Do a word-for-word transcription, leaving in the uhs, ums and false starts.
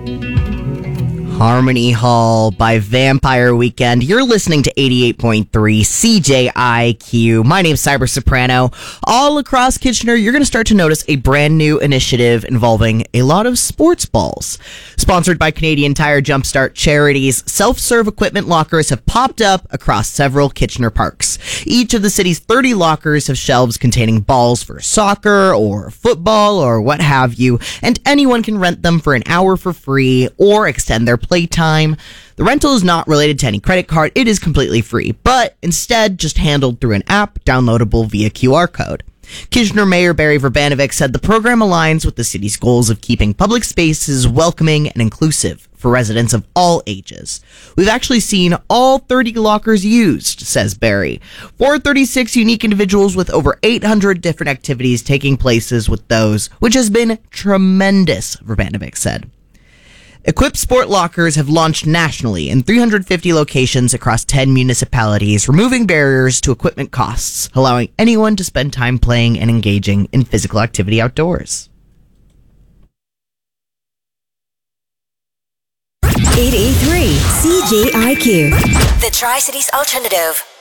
Harmony Hall by Vampire Weekend. You're listening to eighty-eight point three C J I Q. My name's Cyber Soprano. All across Kitchener, you're going to start to notice a brand new initiative involving a lot of sports balls. Sponsored by Canadian Tire Jumpstart Charities, self-serve equipment lockers have popped up across several Kitchener parks. Each of the city's thirty lockers have shelves containing balls for soccer or football or what have you, and anyone can rent them for an hour for free or extend their playtime. The rental is not related to any credit card. It is completely free, but instead just handled through an app downloadable via Q R code. Kitchener Mayor Barry Verbanovic said the program aligns with the city's goals of keeping public spaces welcoming and inclusive for residents of all ages. We've actually seen all thirty lockers used, says Barry. four hundred thirty-six unique individuals with over eight hundred different activities taking places with those, which has been tremendous, Verbanovic said. Equip Sport Lockers have launched nationally in three hundred fifty locations across ten municipalities, removing barriers to equipment costs, allowing anyone to spend time playing and engaging in physical activity outdoors. eight eighty-three C J I Q, the Tri-Cities Alternative.